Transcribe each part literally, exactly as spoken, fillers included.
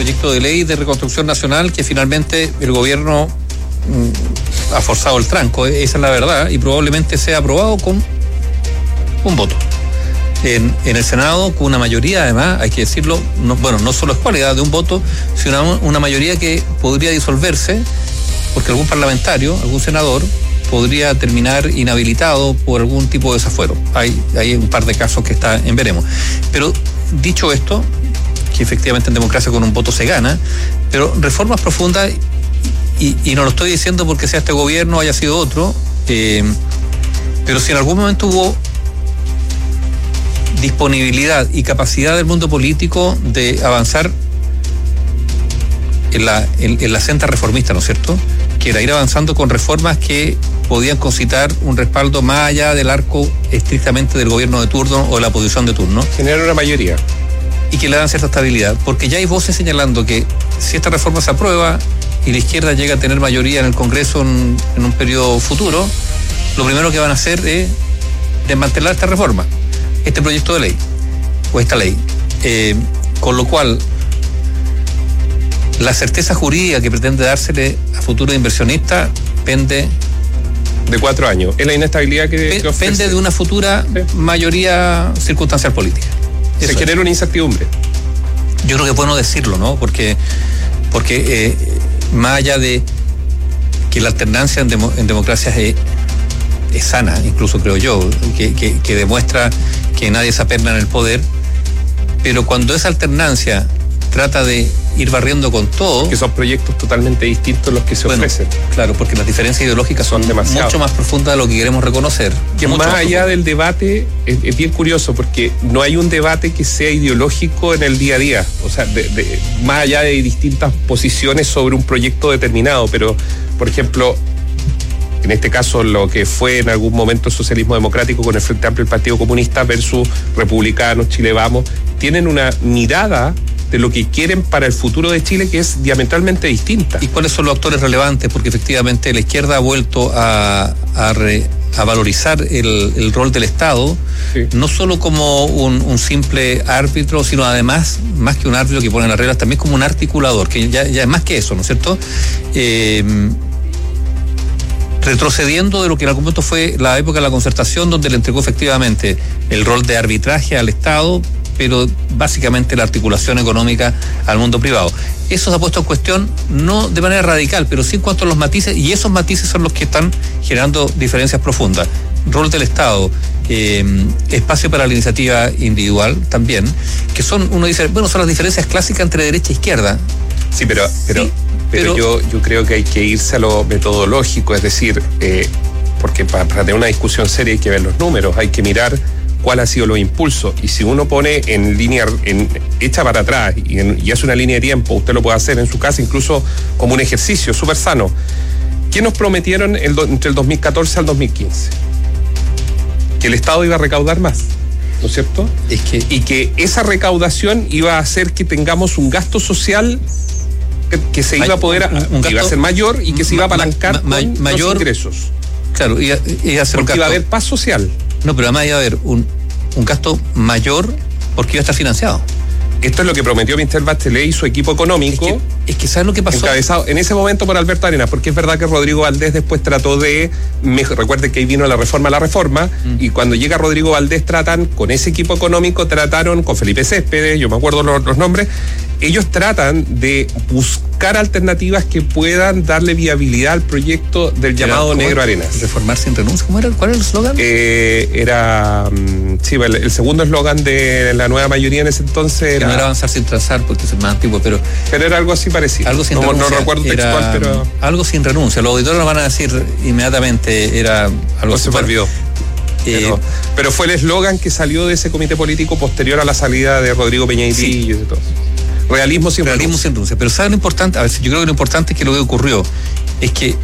proyecto de ley de reconstrucción nacional que finalmente el gobierno mmm, ha forzado el tranco, esa es la verdad, y probablemente sea aprobado con un voto. En, en el Senado, con una mayoría, además, hay que decirlo, no, bueno, no solo es cualidad de un voto, sino una, una mayoría que podría disolverse, porque algún parlamentario, algún senador, podría terminar inhabilitado por algún tipo de desafuero. Hay, hay un par de casos que está en veremos. Pero dicho esto, que efectivamente en democracia con un voto se gana, pero reformas profundas, y, y no lo estoy diciendo porque sea este gobierno o haya sido otro, eh, pero si en algún momento hubo disponibilidad y capacidad del mundo político de avanzar en la, en, en la senda reformista, ¿no es cierto?, que era ir avanzando con reformas que podían concitar un respaldo más allá del arco estrictamente del gobierno de turno o de la oposición de turno. Generar una mayoría. Y que le dan cierta estabilidad, porque ya hay voces señalando que si esta reforma se aprueba y la izquierda llega a tener mayoría en el Congreso en, en un periodo futuro, lo primero que van a hacer es desmantelar esta reforma, este proyecto de ley, o esta ley. Eh, con lo cual, la certeza jurídica que pretende dársele a futuros inversionistas pende de cuatro años. Es la inestabilidad que, pe, que ofrece. Pende de una futura sí. mayoría circunstancial política. Se Eso genera es. una incertidumbre. Yo creo que es bueno decirlo, ¿no? Porque, porque eh, más allá de que la alternancia en, demo, en democracias es, es sana, incluso creo yo, que, que, que demuestra que nadie se aperna en el poder, pero cuando esa alternancia trata de ir barriendo con todo. Que son proyectos totalmente distintos los que se bueno, ofrecen. Claro, porque las diferencias ideológicas son, son demasiado. mucho más profundas de lo que queremos reconocer. Que más, más allá del debate, es, es bien curioso, porque no hay un debate que sea ideológico en el día a día. O sea, de, de, más allá de distintas posiciones sobre un proyecto determinado, pero, por ejemplo, en este caso lo que fue en algún momento el socialismo democrático con el Frente Amplio y el Partido Comunista versus republicanos, Chile Vamos, tienen una mirada de lo que quieren para el futuro de Chile que es diametralmente distinta. ¿Y cuáles son los actores relevantes? Porque efectivamente la izquierda ha vuelto a, a, re, a valorizar el, el rol del Estado, sí. no solo como un, un simple árbitro, sino además, más que un árbitro que pone las reglas, también como un articulador, que ya, ya es más que eso, ¿no es cierto? Eh, retrocediendo de lo que en algún momento fue la época de la concertación, donde le entregó efectivamente el rol de arbitraje al Estado, pero básicamente la articulación económica al mundo privado. Eso se ha puesto en cuestión, no de manera radical, pero sí en cuanto a los matices, y esos matices son los que están generando diferencias profundas. Rol del Estado, eh, espacio para la iniciativa individual también, que son, uno dice, bueno, son las diferencias clásicas entre derecha e izquierda. Sí, pero, pero, sí, pero, pero yo, yo creo que hay que irse a lo metodológico, es decir, eh, porque para, para tener una discusión seria hay que ver los números, hay que mirar cuál ha sido los impulsos, y si uno pone en línea, en, echa para atrás y, en, y hace una línea de tiempo, usted lo puede hacer en su casa incluso como un ejercicio súper sano. ¿Qué nos prometieron el, entre el dos mil catorce al dos mil quince? Que el Estado iba a recaudar más, ¿no es cierto? Es que, y que esa recaudación iba a hacer que tengamos un gasto social que, que se iba a poder, un, un gasto, iba a ser mayor y que se iba a apalancar ma, ma, con mayor, los ingresos. Claro, iba, iba a ser porque un gasto, iba a haber paz social. No, pero además iba a haber un, un gasto mayor porque iba a estar financiado. Esto es lo que prometió mister Bachelet y su equipo económico. Es que, es que ¿sabes lo que pasó? Encabezado en ese momento por Alberto Arenas, porque es verdad que Rodrigo Valdés después trató de, me, recuerden que ahí vino la reforma a la reforma, mm. y cuando llega Rodrigo Valdés tratan, con ese equipo económico trataron, con Felipe Céspedes, yo me acuerdo los, los nombres, ellos tratan de buscar alternativas que puedan darle viabilidad al proyecto del llamado Negro Arenas. Reformar sin renuncia, ¿cómo era? ¿Cuál era el eslogan? Eh, era, sí, el, el segundo eslogan de la nueva mayoría en ese entonces era... Que no era avanzar sin trazar, porque es más antiguo, pero... Pero era algo así parecido. Algo sin no, renuncia. No recuerdo textual, pero... Algo sin renuncia. Los auditores nos van a decir inmediatamente, era algo... No se me olvidó. Eh, pero, pero fue el eslogan que salió de ese comité político posterior a la salida de Rodrigo Peñaitillo y de todo. Realismo sin Realismo renuncia. sin renuncia. Pero ¿sabe lo importante? A ver, yo creo que lo importante es que lo que ocurrió es que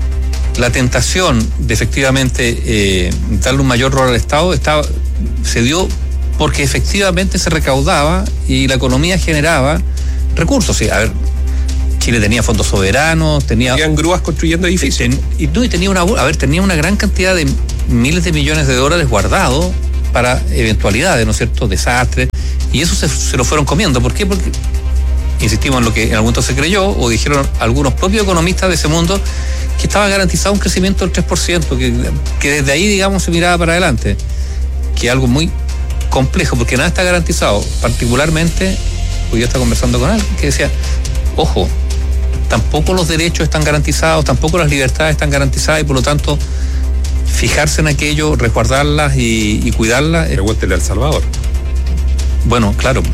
la tentación de efectivamente eh, darle un mayor rol al Estado estaba, se dio porque efectivamente se recaudaba y la economía generaba recursos. Sí, a ver, Chile tenía fondos soberanos, tenía... Tenían grúas construyendo edificios. Ten, y, no, y tenía una, a ver, tenía una gran cantidad de miles de millones de dólares guardados para eventualidades, ¿no es cierto?, desastres, y eso se, se lo fueron comiendo. ¿Por qué? Porque insistimos en lo que en algún momento se creyó, o dijeron algunos propios economistas de ese mundo, que estaba garantizado un crecimiento del tres por ciento, que, que desde ahí, digamos, se miraba para adelante, que es algo muy complejo, porque nada está garantizado. Particularmente, pues yo estaba conversando con alguien que decía, ojo, tampoco los derechos están garantizados, tampoco las libertades están garantizadas, y por lo tanto, fijarse en aquello, resguardarlas y, y cuidarlas. Pregúntele a El Salvador. Bueno, claro.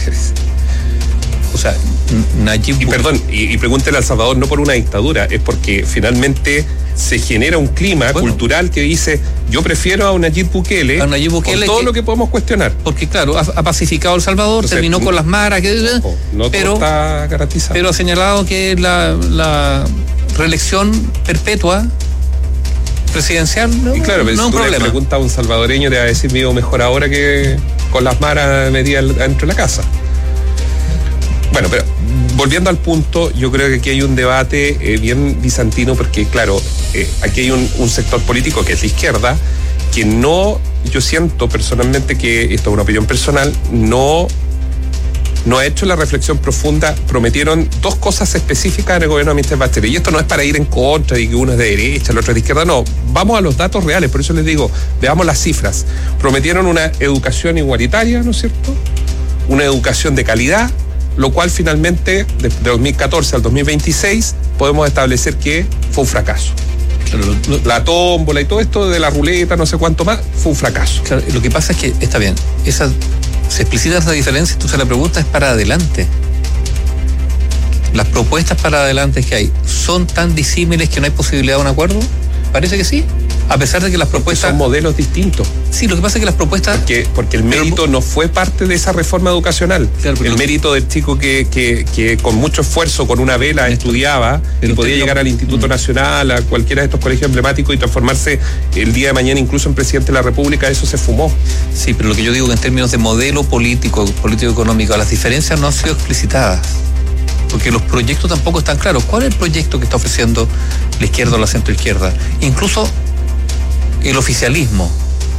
O sea, Nayib... Y perdón, y, y pregúntele a El Salvador no por una dictadura, es porque finalmente se genera un clima bueno, cultural que dice, yo prefiero a un Nayib Bukele, a Nayib Bukele con todo que, lo que podemos cuestionar. Porque claro, ha, ha pacificado El Salvador, Entonces, terminó con las maras, que, no, no pero, todo está garantizado. Pero ha señalado que la, la reelección perpetua presidencial no, y claro, pero no si es un tú problema. Le preguntas a un salvadoreño, te va a decir, vivo mejor ahora que con las maras metidas dentro de la casa. Bueno, pero volviendo al punto, yo creo que aquí hay un debate eh, bien bizantino, porque claro, eh, aquí hay un, un sector político que es la izquierda, que no, yo siento personalmente que, esto es una opinión personal, no, no ha hecho la reflexión profunda. Prometieron dos cosas específicas en el gobierno de mister Bachelet, y esto no es para ir en contra y que uno es de derecha, el otro es de izquierda, no, vamos a los datos reales, por eso les digo, veamos las cifras. Prometieron una educación igualitaria, ¿no es cierto? Una educación de calidad, lo cual finalmente, de dos mil catorce al dos mil veintiséis, podemos establecer que fue un fracaso. Claro, lo, lo, la tómbola y todo esto de la ruleta, no sé cuánto más, fue un fracaso. Claro, lo que pasa es que, está bien, esa, se explicitan esas diferencias, entonces la pregunta es para adelante. Las propuestas para adelante que hay, ¿son tan disímiles que no hay posibilidad de un acuerdo? Parece que sí. A pesar de que las propuestas... Son modelos distintos. Sí, lo que pasa es que las propuestas... Porque, porque el mérito pero, no fue parte de esa reforma educacional. Claro, el mérito del chico que, que, que con mucho esfuerzo, con una vela, estudiaba y podía llegar no, al Instituto mm. Nacional, a cualquiera de estos colegios emblemáticos y transformarse el día de mañana incluso en presidente de la República, eso se fumó. Sí, pero lo que yo digo que en términos de modelo político, político-económico, las diferencias no han sido explicitadas. Porque los proyectos tampoco están claros. ¿Cuál es el proyecto que está ofreciendo la izquierda o la centroizquierda? Incluso el oficialismo,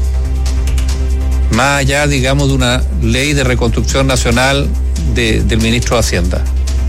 más allá, digamos, de una ley de reconstrucción nacional de, del ministro de Hacienda.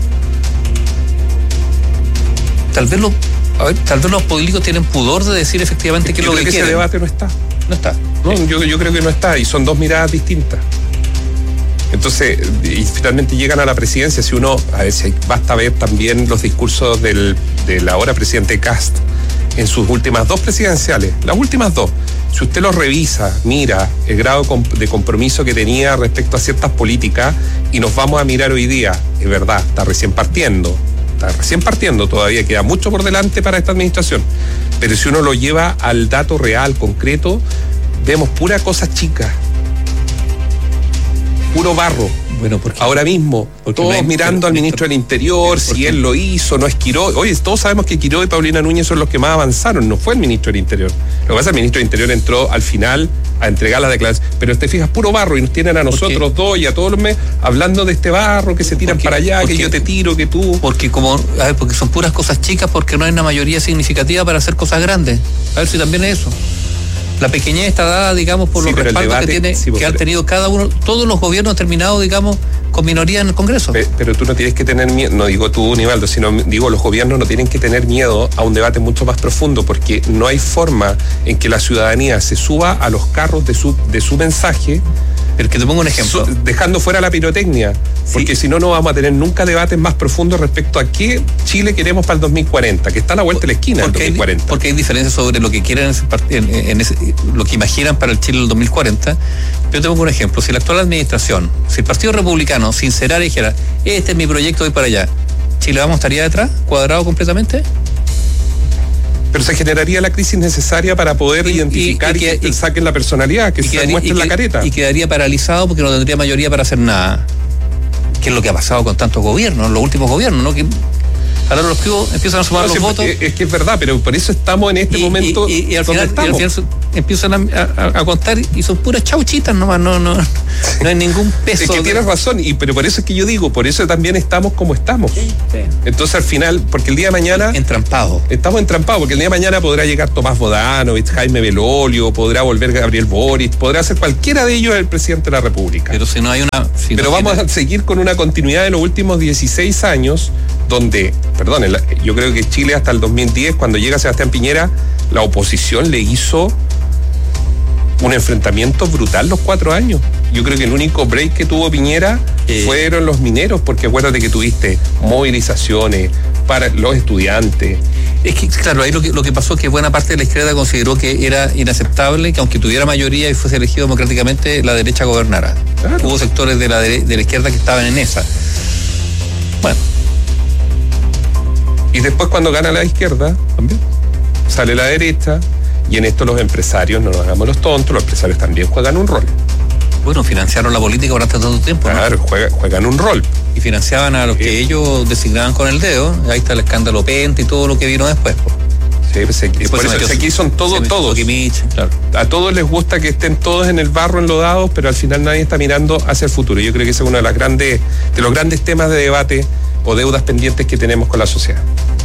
Tal vez, lo, a ver, tal vez los políticos tienen pudor de decir efectivamente qué es lo que, que quieren. Ese debate no está. No está. No, sí. yo, yo creo que no está, y son dos miradas distintas. Entonces, y finalmente llegan a la presidencia. Si uno, a ver, si basta ver también los discursos del, del ahora presidente Kast en sus últimas dos presidenciales, las últimas dos, si usted los revisa, mira el grado de compromiso que tenía respecto a ciertas políticas, y nos vamos a mirar hoy día, es verdad, está recién partiendo, está recién partiendo, todavía queda mucho por delante para esta administración, pero si uno lo lleva al dato real, concreto, vemos pura cosa chica, puro barro. Bueno, porque ahora mismo, porque todos no hay, mirando al ministro del Interior, si él lo hizo, no es Quirós. Oye, todos sabemos que Quirós y Paulina Núñez son los que más avanzaron, no fue el ministro del Interior. Lo que pasa es que el ministro del Interior entró al final a entregar las declaraciones, pero te fijas, puro barro, y nos tienen a nosotros dos y a todos los meses hablando de este barro, que se tiran porque, para allá, porque, que yo te tiro, que tú... Porque como, a ver, porque son puras cosas chicas, porque no hay una mayoría significativa para hacer cosas grandes. A ver si también es eso. La pequeñez está dada, digamos, por sí, los respaldos debate, que tiene, sí, que han tenido cada uno, todos los gobiernos han terminado, digamos, con minoría en el Congreso. Pero, pero tú no tienes que tener miedo, no digo tú, Nivaldo, sino digo los gobiernos no tienen que tener miedo a un debate mucho más profundo, porque no hay forma en que la ciudadanía se suba a los carros de su, de su mensaje. Pero que te pongo un ejemplo. Su, dejando fuera la pirotecnia, porque sí. si no, no vamos a tener nunca debates más profundos respecto a qué Chile queremos para el dos mil cuarenta, que está a la vuelta de la esquina del dos mil cuarenta. Hay, porque hay diferencias sobre lo que quieren en ese, en, en ese, lo que imaginan para el Chile del dos mil cuarenta. Pero te pongo un ejemplo. Si la actual administración, si el Partido Republicano sincerara y dijera, este es mi proyecto, voy para allá, ¿Chile vamos estaría detrás, cuadrado completamente? Pero se generaría la crisis necesaria para poder y, identificar y, y, y que y, saquen la personalidad, que y se quedaría, muestren la careta. Y quedaría paralizado porque no tendría mayoría para hacer nada. Que es lo que ha pasado con tantos gobiernos, los últimos gobiernos, ¿no? Que, Ahora los pibos empiezan a sumar no, los es, votos. Es que es verdad, pero por eso estamos en este y, momento. Y, y, y, al final, y al final empiezan a, a, a contar y son puras chauchitas nomás, no, no, no hay ningún peso. Es que de... tienes razón, y pero por eso es que yo digo, por eso también estamos como estamos. Sí, sí. Entonces al final, porque el día de mañana. Entrampados. Estamos entrampados, porque el día de mañana podrá llegar Tomás Bodanovich, Jaime Belolio, podrá volver Gabriel Boric, podrá ser cualquiera de ellos el presidente de la República. Pero si no hay una. Si pero no vamos tiene... a seguir con una continuidad de los últimos dieciséis años, donde, perdón, yo creo que Chile hasta el dos mil diez, cuando llega Sebastián Piñera, la oposición le hizo un enfrentamiento brutal los cuatro años. Yo creo que el único break que tuvo Piñera eh. fueron los mineros, porque acuérdate que tuviste movilizaciones para los estudiantes. Es que, claro, ahí lo que, lo que pasó es que buena parte de la izquierda consideró que era inaceptable que aunque tuviera mayoría y fuese elegido democráticamente, la derecha gobernara. Claro. Hubo sectores de la, de, de la izquierda que estaban en esa. Bueno. Y después cuando gana la izquierda, también sale la derecha, y en esto los empresarios, no nos hagamos los tontos, los empresarios también juegan un rol. Bueno, financiaron la política durante tanto tiempo. Claro, ¿no? juega, juegan un rol. Y financiaban a los sí. que ellos designaban con el dedo. Ahí está el escándalo Penta y todo lo que vino después. Sí, pues aquí, por eso, aquí son todos, todos. Mitch, claro. A todos les gusta que estén todos en el barro enlodados, pero al final nadie está mirando hacia el futuro. Yo creo que ese es uno de, las grandes, de los grandes temas de debate o deudas pendientes que tenemos con la sociedad.